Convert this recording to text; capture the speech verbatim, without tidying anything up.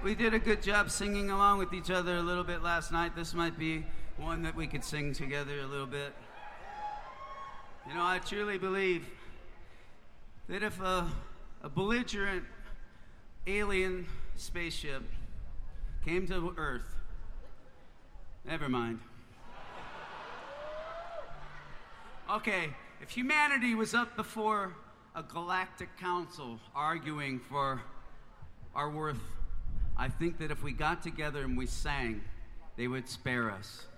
we did a good job singing along with each other a little bit last night. This might be one that we could sing together a little bit. You know, I truly believe that if a, a belligerent alien spaceship came to Earth, never mind. Okay, if humanity was up before a galactic council arguing for our worth, I think that if we got together and we sang, they would spare us.